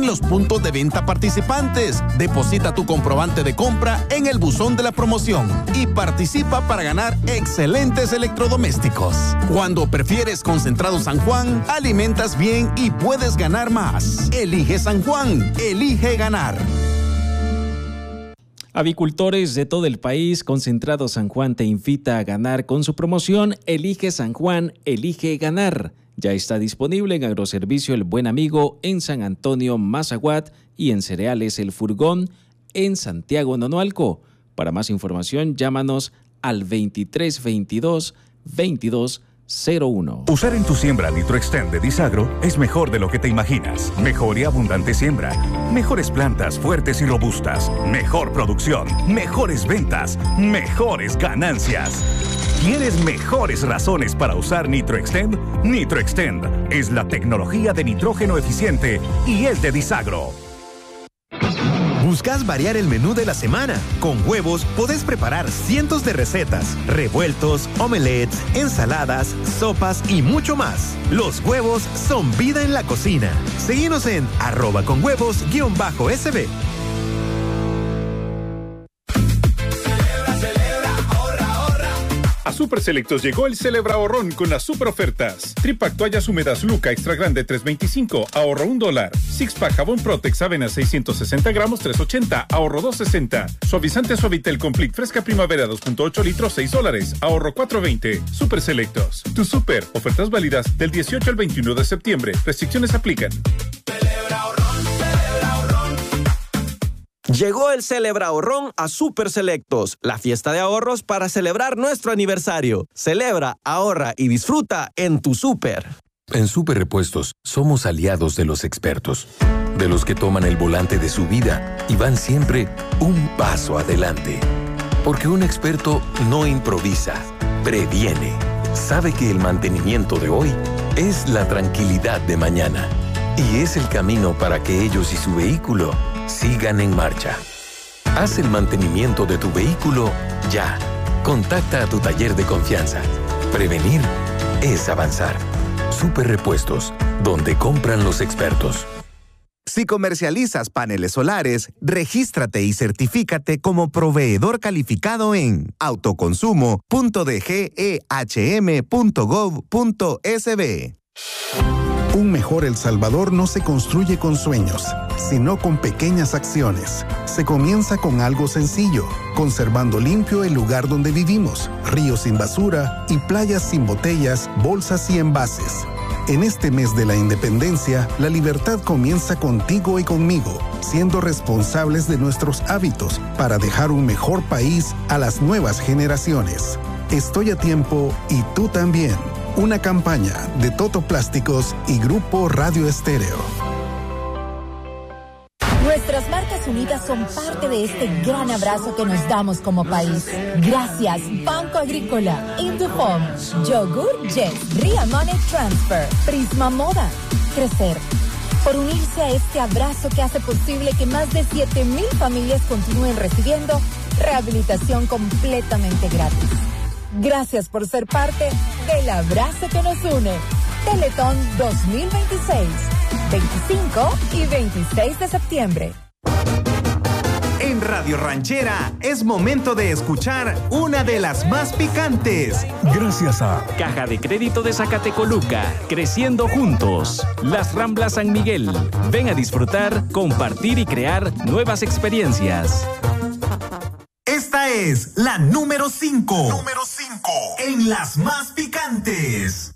en los puntos de venta participantes. Deposita tu comprobante de compra en el buzón de la promoción y participa para ganar excelentes electrodomésticos. Cuando prefieres Concentrado San Juan, alimentas bien y puedes ganar más. Elige San Juan, elige ganar. Avicultores de todo el país, Concentrado San Juan te invita a ganar con su promoción Elige San Juan, elige ganar. Ya está disponible en Agroservicio El Buen Amigo en San Antonio, Mazaguat y en Cereales El Furgón en Santiago, Nonualco. Para más información, llámanos al 2322-2201. Usar en tu siembra NitroXtend de Disagro es mejor de lo que te imaginas. Mejor y abundante siembra. Mejores plantas fuertes y robustas. Mejor producción. Mejores ventas. Mejores ganancias. ¿Quieres mejores razones para usar NitroXtend? NitroXtend es la tecnología de nitrógeno eficiente y es de Disagro. ¿Buscas variar el menú de la semana? Con huevos podés preparar cientos de recetas, revueltos, omelets, ensaladas, sopas y mucho más. Los huevos son vida en la cocina. Seguinos en @conhuevos_sb. A Super Selectos llegó el Celebra Ahorrón con las super ofertas. Tripack toallas húmedas Luca Extra Grande 3.25, ahorro $1. Six-pack jabón Protex Avena 660 gramos 3.80, ahorro $2.60. Suavizante Suavitel Complete Fresca Primavera 2.8 litros $6, ahorro $4.20. Super Selectos. Tu super. Ofertas válidas del 18 al 21 de septiembre. Restricciones aplican. Llegó el Celebra Ahorrón a Super Selectos, la fiesta de ahorros para celebrar nuestro aniversario. Celebra, ahorra y disfruta en tu súper. En Super Repuestos somos aliados de los expertos, de los que toman el volante de su vida y van siempre un paso adelante. Porque un experto no improvisa, previene. Sabe que el mantenimiento de hoy es la tranquilidad de mañana y es el camino para que ellos y su vehículo sigan en marcha. Haz el mantenimiento de tu vehículo ya. Contacta a tu taller de confianza. Prevenir es avanzar. Super Repuestos, donde compran los expertos. Si comercializas paneles solares, regístrate y certifícate como proveedor calificado en autoconsumo.dgehm.gov.sb. Un mejor El Salvador no se construye con sueños, sino con pequeñas acciones. Se comienza con algo sencillo, conservando limpio el lugar donde vivimos, ríos sin basura y playas sin botellas, bolsas y envases. En este mes de la independencia, la libertad comienza contigo y conmigo, siendo responsables de nuestros hábitos para dejar un mejor país a las nuevas generaciones. Estoy a tiempo y tú también. Una campaña de Toto Plásticos y Grupo Radio Estéreo. Nuestras marcas unidas son parte de este gran abrazo que nos damos como país. Gracias, Banco Agrícola, Indufom, Yogur Yes, Ria Money Transfer, Prisma Moda, Crecer. Por unirse a este abrazo que hace posible que más de 7,000 familias continúen recibiendo rehabilitación completamente gratis. Gracias por ser parte del abrazo que nos une. Teletón 2026, 25 y 26 de septiembre. En Radio Ranchera es momento de escuchar una de las más picantes. Gracias a Caja de Crédito de Zacatecoluca, creciendo juntos. Las Ramblas San Miguel. Ven a disfrutar, compartir y crear nuevas experiencias. Esta es la número 5. En las más picantes.